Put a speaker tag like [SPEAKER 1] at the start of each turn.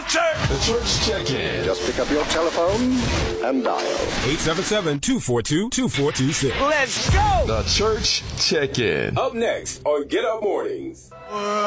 [SPEAKER 1] church.
[SPEAKER 2] The Church Check-In.
[SPEAKER 3] Just pick up your telephone and dial
[SPEAKER 4] 877-242-2426.
[SPEAKER 1] Let's go.
[SPEAKER 2] The Church Check-In.
[SPEAKER 4] Up next on Get Up Mornings.